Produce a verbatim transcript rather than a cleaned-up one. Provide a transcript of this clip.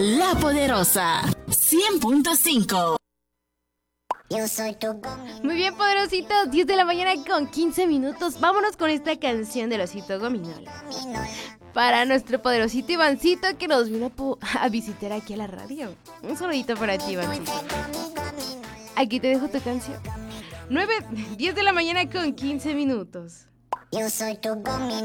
La Poderosa cien punto cinco. Yo soy tu gominola. Muy bien, poderositos, diez de la mañana con quince minutos. Vámonos con esta canción del osito gominola. Para nuestro poderosito Ivancito que nos vino a, po- a visitar aquí a la radio. Un saludito para ti, Ivancito. Aquí te dejo tu canción. nueve, diez de la mañana con quince minutos. Yo soy tu gominola.